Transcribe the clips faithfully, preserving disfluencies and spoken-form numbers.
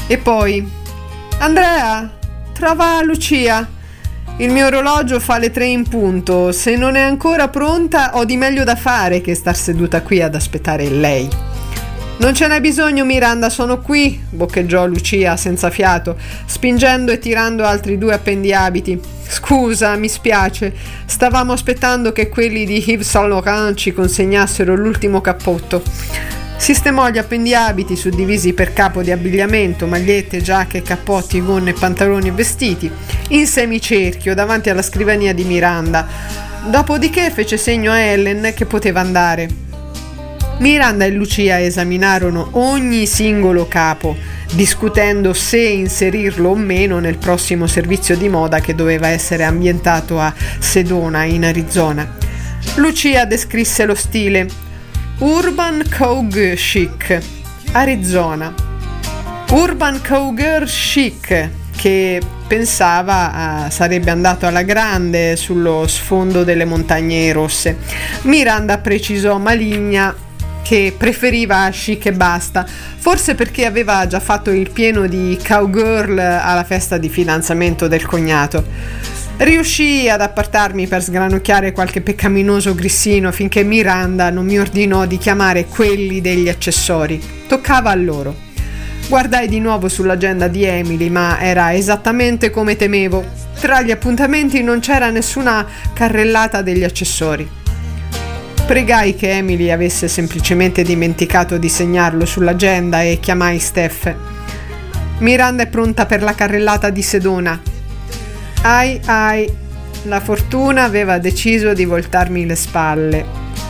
E poi: Andrea, trova Lucia. Il mio orologio fa le tre in punto. Se non è ancora pronta, ho di meglio da fare che star seduta qui ad aspettare lei. Non ce n'è bisogno, Miranda, sono qui, boccheggiò Lucia senza fiato, spingendo e tirando altri due appendiabiti. Scusa, mi spiace, stavamo aspettando che quelli di Yves Saint Laurent ci consegnassero l'ultimo cappotto. Sistemò gli appendiabiti suddivisi per capo di abbigliamento, magliette, giacche, cappotti, gonne, pantaloni e vestiti, in semicerchio davanti alla scrivania di Miranda. Dopodiché fece segno a Ellen che poteva andare. Miranda e Lucia esaminarono ogni singolo capo, discutendo se inserirlo o meno nel prossimo servizio di moda che doveva essere ambientato a Sedona, in Arizona. Lucia descrisse lo stile: Urban Cowgirl Chic, Arizona. Urban Cowgirl Chic, che pensava uh, sarebbe andato alla grande sullo sfondo delle montagne rosse. Miranda precisò maligna che preferiva chic e basta, forse perché aveva già fatto il pieno di cowgirl alla festa di fidanzamento del cognato. Riuscii ad appartarmi per sgranocchiare qualche peccaminoso grissino finché Miranda non mi ordinò di chiamare quelli degli accessori. Toccava a loro. Guardai di nuovo sull'agenda di Emily, ma era esattamente come temevo. Tra gli appuntamenti non c'era nessuna carrellata degli accessori. Pregai che Emily avesse semplicemente dimenticato di segnarlo sull'agenda e chiamai Steph. Miranda è pronta per la carrellata di Sedona. Ai ai, la fortuna aveva deciso di voltarmi le spalle.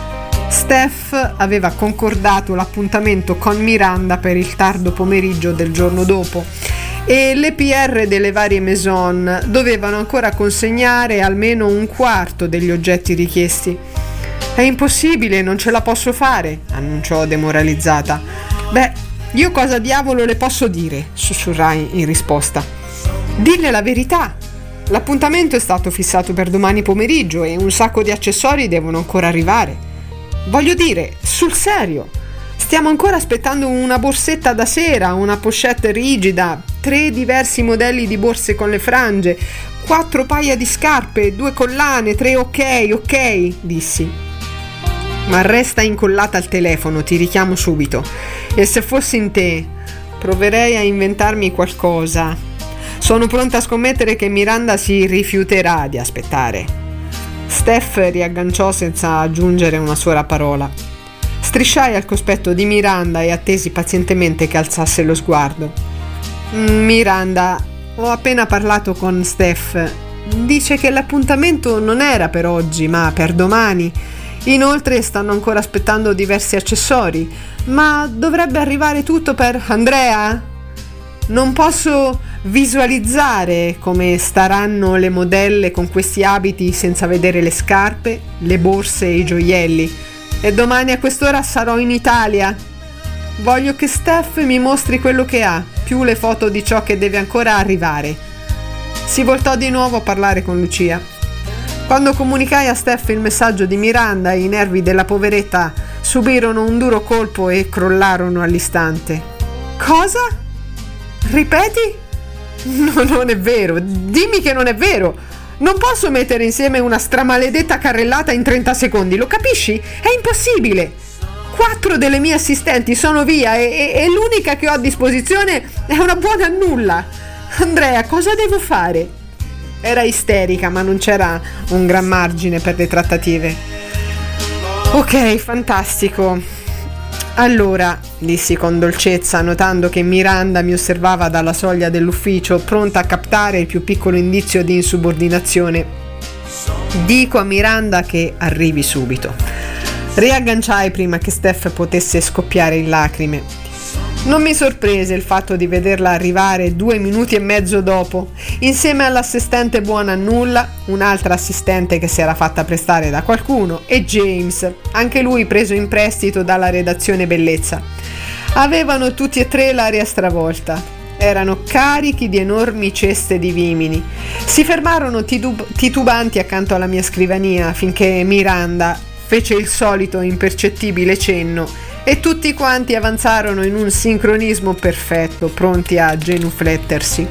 Steph aveva concordato l'appuntamento con Miranda per il tardo pomeriggio del giorno dopo e le P R delle varie maison dovevano ancora consegnare almeno un quarto degli oggetti richiesti. È impossibile, non ce la posso fare, annunciò demoralizzata. Beh, io cosa diavolo le posso dire? Sussurrai in risposta. Dille la verità. L'appuntamento è stato fissato per domani pomeriggio e un sacco di accessori devono ancora arrivare. Voglio dire, sul serio, stiamo ancora aspettando una borsetta da sera, una pochette rigida, tre diversi modelli di borse con le frange, quattro paia di scarpe, due collane, tre ok, ok, dissi. Ma resta incollata al telefono, ti richiamo subito. E se fossi in te, proverei a inventarmi qualcosa. Sono pronta a scommettere che Miranda si rifiuterà di aspettare. Steph riagganciò senza aggiungere una sola parola. Strisciai al cospetto di Miranda e attesi pazientemente che alzasse lo sguardo. Miranda, ho appena parlato con Steph. Dice che l'appuntamento non era per oggi, ma per domani. Inoltre stanno ancora aspettando diversi accessori, ma dovrebbe arrivare tutto per Andrea? Non posso visualizzare come staranno le modelle con questi abiti senza vedere le scarpe, le borse e i gioielli. E domani a quest'ora sarò in Italia. Voglio che Steph mi mostri quello che ha, più le foto di ciò che deve ancora arrivare. Si voltò di nuovo a parlare con Lucia. Quando comunicai a Steph il messaggio di Miranda, i nervi della poveretta subirono un duro colpo e crollarono all'istante. Cosa? Ripeti? No, non è vero. Dimmi che non è vero. Non posso mettere insieme una stramaledetta carrellata in trenta secondi, lo capisci? È impossibile. Quattro delle mie assistenti sono via e, e, e l'unica che ho a disposizione è una buona nulla. Andrea, cosa devo fare? Era isterica, ma non c'era un gran margine per le trattative. Ok, fantastico. Allora, dissi con dolcezza, notando che Miranda mi osservava dalla soglia dell'ufficio, pronta a captare il più piccolo indizio di insubordinazione. Dico a Miranda che arrivi subito. Riagganciai prima che Steph potesse scoppiare in lacrime. Non mi sorprese il fatto di vederla arrivare due minuti e mezzo dopo, insieme all'assistente buona a nulla, un'altra assistente che si era fatta prestare da qualcuno e James, anche lui preso in prestito dalla redazione bellezza. Avevano tutti e tre l'aria stravolta. Erano carichi di enormi ceste di vimini. Si fermarono titub- titubanti accanto alla mia scrivania finché Miranda fece il solito impercettibile cenno e tutti quanti avanzarono in un sincronismo perfetto, pronti a genuflettersi.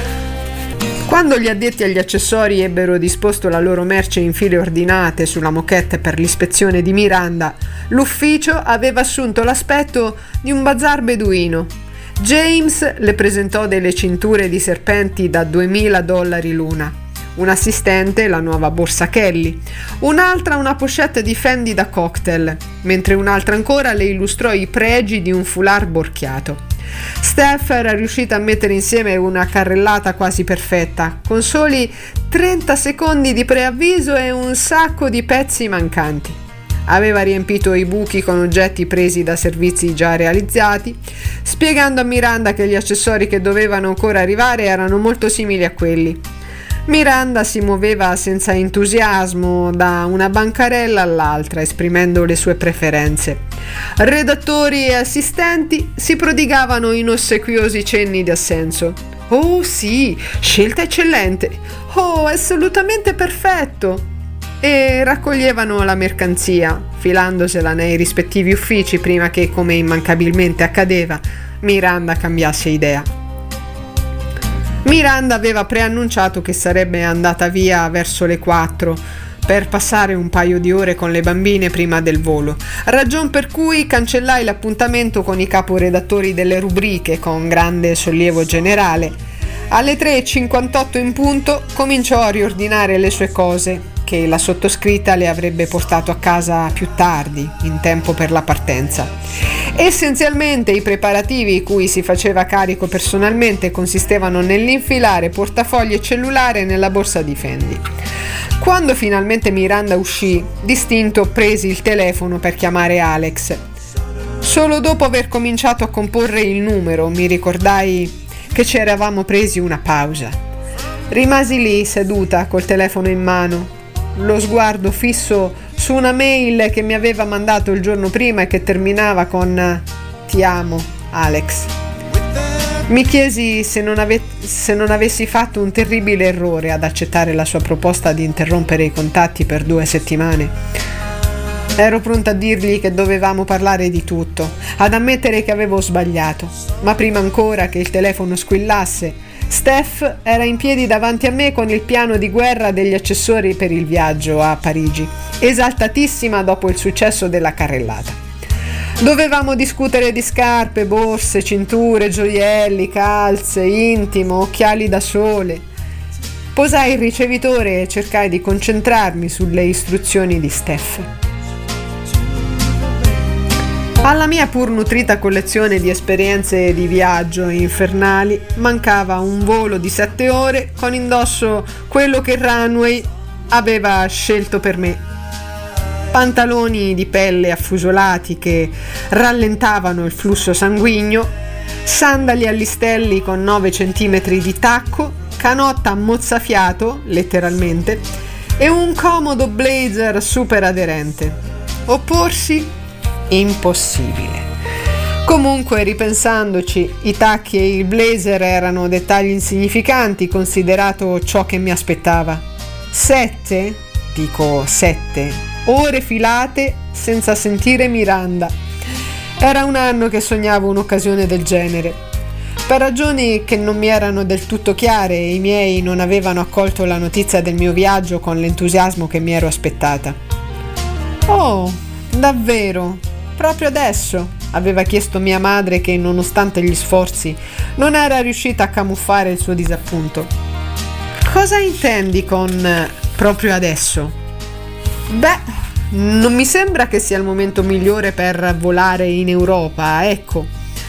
Quando gli addetti agli accessori ebbero disposto la loro merce in file ordinate sulla moquette per l'ispezione di Miranda, l'ufficio aveva assunto l'aspetto di un bazar beduino. James le presentò delle cinture di serpenti da duemila dollari l'una, un assistente la nuova borsa Kelly, un'altra una pochette di Fendi da cocktail, mentre un'altra ancora le illustrò i pregi di un foulard borchiato. Steph era riuscita a mettere insieme una carrellata quasi perfetta, con soli trenta secondi di preavviso e un sacco di pezzi mancanti. Aveva riempito i buchi con oggetti presi da servizi già realizzati, spiegando a Miranda che gli accessori che dovevano ancora arrivare erano molto simili a quelli. Miranda si muoveva senza entusiasmo da una bancarella all'altra, esprimendo le sue preferenze. Redattori e assistenti si prodigavano in ossequiosi cenni di assenso. «Oh sì, scelta eccellente! Oh, assolutamente perfetto!» E raccoglievano la mercanzia, filandosela nei rispettivi uffici prima che, come immancabilmente accadeva, Miranda cambiasse idea. Miranda aveva preannunciato che sarebbe andata via verso le quattro per passare un paio di ore con le bambine prima del volo, ragion per cui cancellai l'appuntamento con i caporedattori delle rubriche con grande sollievo generale. Alle tre e cinquantotto in punto cominciò a riordinare le sue cose, che la sottoscritta le avrebbe portato a casa più tardi, in tempo per la partenza. Essenzialmente i preparativi cui si faceva carico personalmente consistevano nell'infilare portafogli e cellulare nella borsa di Fendi. Quando finalmente Miranda uscì, distinto presi il telefono per chiamare Alex. Solo dopo aver cominciato a comporre il numero mi ricordai che ci eravamo presi una pausa. Rimasi lì seduta col telefono in mano, lo sguardo fisso su una mail che mi aveva mandato il giorno prima e che terminava con «Ti amo, Alex». Mi chiesi se non, ave- se non avessi fatto un terribile errore ad accettare la sua proposta di interrompere i contatti per due settimane. Ero pronta a dirgli che dovevamo parlare di tutto, ad ammettere che avevo sbagliato, ma prima ancora che il telefono squillasse, Steph era in piedi davanti a me con il piano di guerra degli accessori per il viaggio a Parigi, esaltatissima dopo il successo della carrellata. Dovevamo discutere di scarpe, borse, cinture, gioielli, calze, intimo, occhiali da sole. Posai il ricevitore e cercai di concentrarmi sulle istruzioni di Steph. Alla mia pur nutrita collezione di esperienze di viaggio infernali mancava un volo di sette ore con indosso quello che Runway aveva scelto per me. Pantaloni di pelle affusolati che rallentavano il flusso sanguigno, sandali a listelli con nove centimetri di tacco, canotta mozzafiato, letteralmente, e un comodo blazer super aderente. Opporsi? Impossibile. Comunque, ripensandoci, i tacchi e il blazer erano dettagli insignificanti considerato ciò che mi aspettava. Sette? Dico sette. Ore filate senza sentire Miranda. Era un anno che sognavo un'occasione del genere. Per ragioni che non mi erano del tutto chiare, i miei non avevano accolto la notizia del mio viaggio con l'entusiasmo che mi ero aspettata. «Oh, davvero? Proprio adesso?» aveva chiesto mia madre, che nonostante gli sforzi non era riuscita a camuffare il suo disappunto. «Cosa intendi con proprio adesso?» «Beh, non mi sembra che sia il momento migliore per volare in Europa, ecco».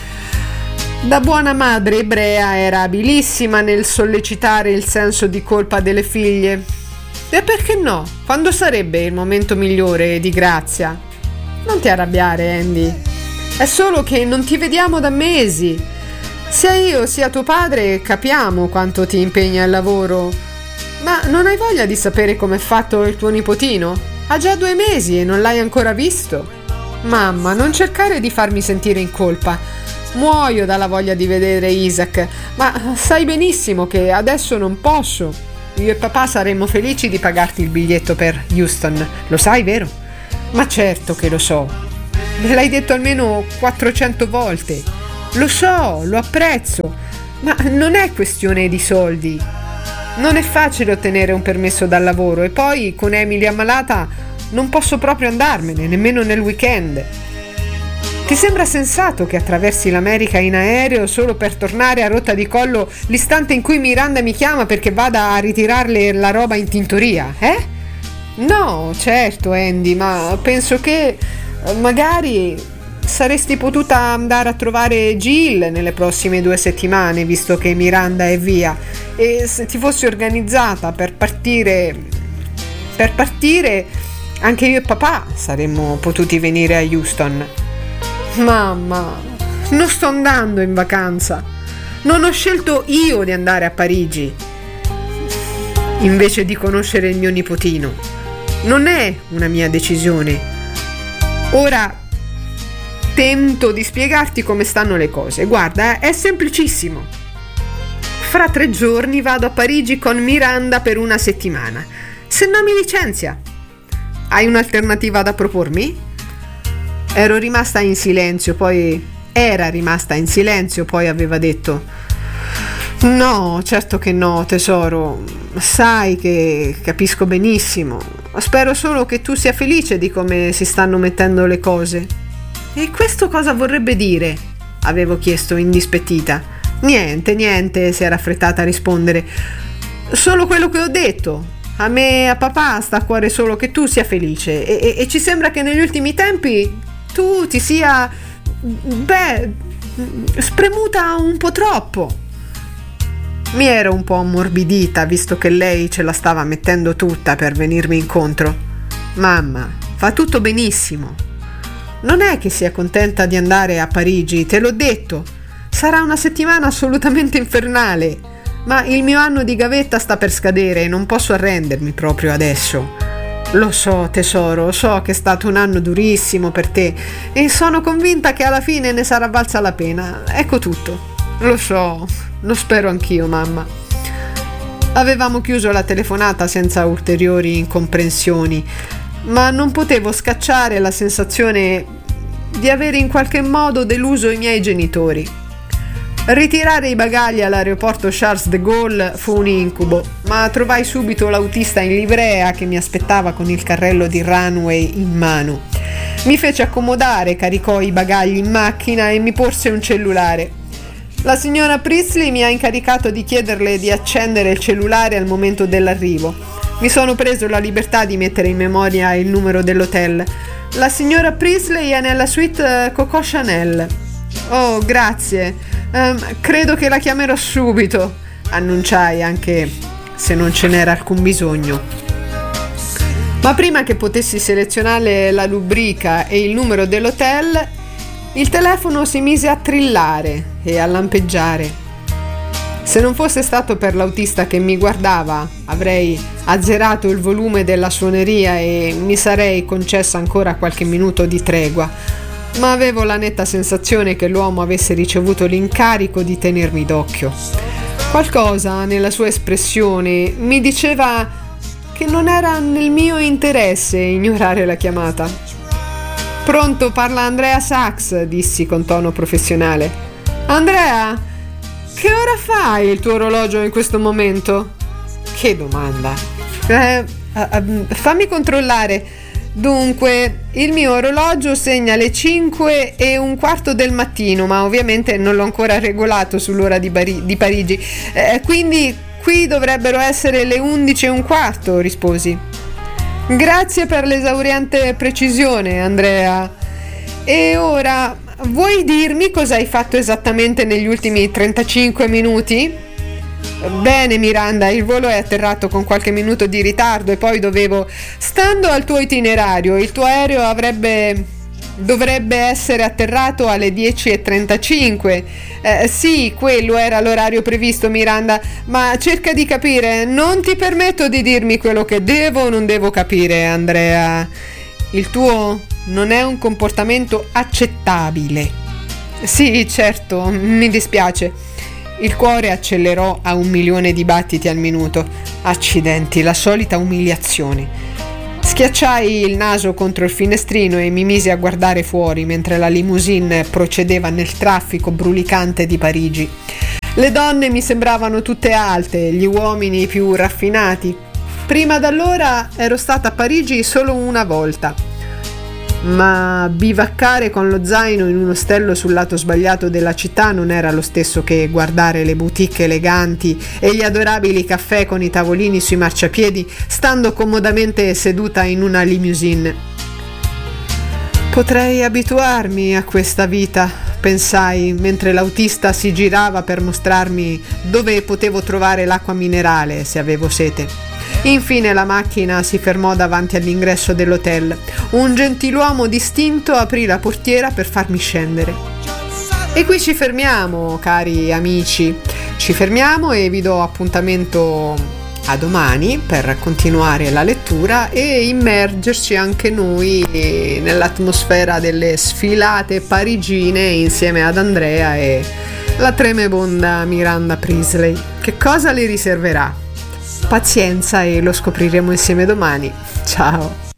Da buona madre ebrea era abilissima nel sollecitare il senso di colpa delle figlie. E perché no? Quando sarebbe il momento migliore di grazia? Non ti arrabbiare, Andy. È solo che non ti vediamo da mesi. Sia io sia tuo padre capiamo quanto ti impegna il lavoro. Ma non hai voglia di sapere com'è fatto il tuo nipotino? Ha già due mesi e non l'hai ancora visto. Mamma, non cercare di farmi sentire in colpa. Muoio dalla voglia di vedere Isaac, ma sai benissimo che adesso non posso. Io e papà saremmo felici di pagarti il biglietto per Houston, lo sai, vero? Ma certo che lo so. Me l'hai detto almeno quattrocento volte. Lo so, lo apprezzo, ma non è questione di soldi. Non è facile ottenere un permesso dal lavoro e poi con Emily ammalata non posso proprio andarmene, nemmeno nel weekend. Ti sembra sensato che attraversi l'America in aereo solo per tornare a rotta di collo l'istante in cui Miranda mi chiama perché vada a ritirarle la roba in tintoria, eh? No, certo, Andy, ma penso che magari saresti potuta andare a trovare Jill nelle prossime due settimane, visto che Miranda è via, e se ti fossi organizzata per partire per partire anche io e papà saremmo potuti venire a Houston. Mamma, non sto andando in vacanza. Non ho scelto io di andare a Parigi invece di conoscere il mio nipotino. Non è una mia decisione. Ora tento di spiegarti come stanno le cose. Guarda, è semplicissimo. Fra tre giorni vado a Parigi con Miranda per una settimana. Se no mi licenzia. Hai un'alternativa da propormi? Ero rimasta in silenzio, poi era rimasta in silenzio, poi aveva detto: no, certo che no, tesoro, sai che capisco benissimo, spero solo che tu sia felice di come si stanno mettendo le cose. E questo cosa vorrebbe dire? Avevo chiesto indispettita. Niente, niente, si era affrettata a rispondere, solo quello che ho detto. A me e a papà sta a cuore solo che tu sia felice e, e, e ci sembra che negli ultimi tempi tu ti sia, beh, spremuta un po' troppo. Mi ero un po' ammorbidita visto che lei ce la stava mettendo tutta per venirmi incontro. Mamma, fa tutto benissimo. Non è che sia contenta di andare a Parigi, te l'ho detto. Sarà una settimana assolutamente infernale, ma il mio anno di gavetta sta per scadere e non posso arrendermi proprio adesso. Lo so, tesoro, so che è stato un anno durissimo per te e sono convinta che alla fine ne sarà valsa la pena. Ecco tutto. Lo so, lo spero anch'io, mamma. Avevamo chiuso la telefonata senza ulteriori incomprensioni, ma non potevo scacciare la sensazione di avere in qualche modo deluso i miei genitori. Ritirare i bagagli all'aeroporto Charles de Gaulle fu un incubo, ma trovai subito l'autista in livrea che mi aspettava con il carrello di runway in mano. Mi fece accomodare, caricò i bagagli in macchina e mi porse un cellulare. La signora Priestley mi ha incaricato di chiederle di accendere il cellulare al momento dell'arrivo. Mi sono preso la libertà di mettere in memoria il numero dell'hotel. La signora Priestley è nella suite Coco Chanel. Oh, grazie. Um, credo che la chiamerò subito, annunciai, anche se non ce n'era alcun bisogno. Ma prima che potessi selezionare la rubrica e il numero dell'hotel, il telefono si mise a trillare e a lampeggiare. Se non fosse stato per l'autista che mi guardava, avrei azzerato il volume della suoneria e mi sarei concessa ancora qualche minuto di tregua. Ma avevo la netta sensazione che l'uomo avesse ricevuto l'incarico di tenermi d'occhio. Qualcosa nella sua espressione mi diceva che non era nel mio interesse ignorare la chiamata. Pronto, parla Andrea Sachs, dissi con tono professionale. Andrea, che ora fai il tuo orologio in questo momento? Che domanda. Eh, uh, fammi controllare. Dunque, il mio orologio segna le cinque e un quarto del mattino, ma ovviamente non l'ho ancora regolato sull'ora di, Bari- di Parigi, eh, quindi qui dovrebbero essere le undici e un quarto, risposi. Grazie per l'esauriente precisione, Andrea. E ora, vuoi dirmi cosa hai fatto esattamente negli ultimi trentacinque minuti? Bene, Miranda, il volo è atterrato con qualche minuto di ritardo e poi dovevo... Stando al tuo itinerario, il tuo aereo avrebbe... dovrebbe essere atterrato alle dieci e trentacinque. Eh, sì, quello era l'orario previsto, Miranda, ma cerca di capire. Non ti permetto di dirmi quello che devo o non devo capire, Andrea. Il tuo non è un comportamento accettabile. Sì, certo, mi dispiace. Il cuore accelerò a un milione di battiti al minuto. Accidenti, la solita umiliazione. Schiacciai il naso contro il finestrino e mi misi a guardare fuori mentre la limousine procedeva nel traffico brulicante di Parigi. Le donne mi sembravano tutte alte, gli uomini più raffinati. Prima d'allora ero stata a Parigi solo una volta, ma bivaccare con lo zaino in un ostello sul lato sbagliato della città non era lo stesso che guardare le boutique eleganti e gli adorabili caffè con i tavolini sui marciapiedi, stando comodamente seduta in una limousine. Potrei abituarmi a questa vita, pensai, mentre l'autista si girava per mostrarmi dove potevo trovare l'acqua minerale se avevo sete. Infine la macchina si fermò davanti all'ingresso dell'hotel. Un gentiluomo distinto aprì la portiera per farmi scendere. E qui ci fermiamo, cari amici. Ci fermiamo e vi do appuntamento a domani per continuare la lettura e immergerci anche noi nell'atmosfera delle sfilate parigine insieme ad Andrea e la tremebonda Miranda Priestley. Che cosa le riserverà? Pazienza e lo scopriremo insieme domani. Ciao!